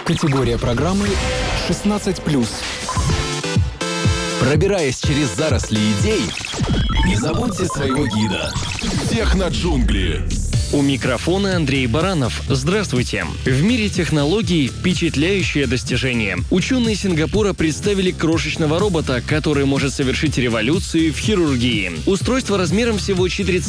Категория программы 16+. Пробираясь через заросли идей, не забудьте своего гида. Техноджунгли. У микрофона Андрей Баранов. Здравствуйте. В мире технологий впечатляющее достижение. Ученые Сингапура представили крошечного робота, который может совершить революцию в хирургии. Устройство размером всего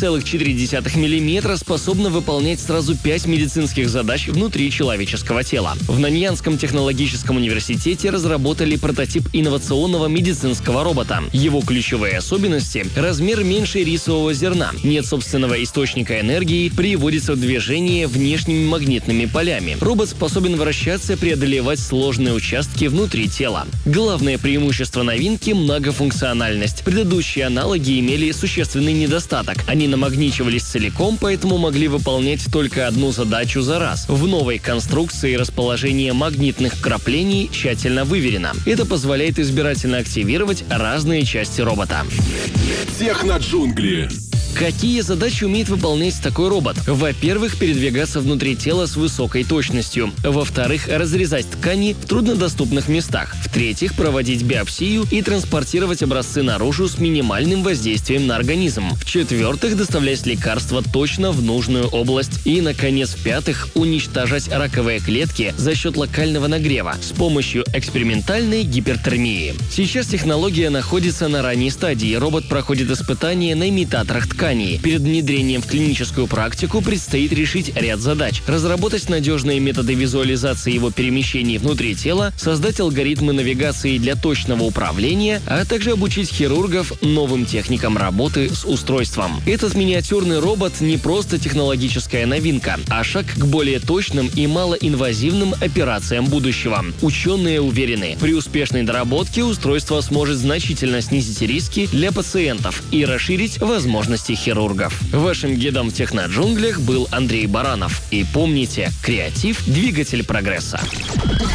4,4 мм способно выполнять сразу 5 медицинских задач внутри человеческого тела. В Наньянском технологическом университете разработали прототип инновационного медицинского робота. Его ключевые особенности – размер меньше рисового зерна, нет собственного источника энергии, приводится в движение внешними магнитными полями. Робот способен вращаться, преодолевать сложные участки внутри тела. Главное преимущество новинки – многофункциональность. Предыдущие аналоги имели существенный недостаток. Они намагничивались целиком, поэтому могли выполнять только одну задачу за раз. В новой конструкции расположение магнитных краплений тщательно выверено. Это позволяет избирательно активировать разные части робота. Техноджунгли. Какие задачи умеет выполнять такой робот? Во-первых, передвигаться внутри тела с высокой точностью. Во-вторых, разрезать ткани в труднодоступных местах. В-третьих, проводить биопсию и транспортировать образцы наружу с минимальным воздействием на организм. В-четвертых, доставлять лекарства точно в нужную область. И, наконец, в-пятых, уничтожать раковые клетки за счет локального нагрева с помощью экспериментальной гипертермии. Сейчас технология находится на ранней стадии. Робот проходит испытания на имитаторах тканей. Перед внедрением в клиническую практику предстоит решить ряд задач. Разработать надежные методы визуализации его перемещений внутри тела, создать алгоритмы навигации для точного управления, а также обучить хирургов новым техникам работы с устройством. Этот миниатюрный робот не просто технологическая новинка, а шаг к более точным и малоинвазивным операциям будущего. Ученые уверены, при успешной доработке устройство сможет значительно снизить риски для пациентов и расширить возможности хирургов. Вашим гидом в техноджунглях был Андрей Баранов. И помните, креатив – двигатель прогресса.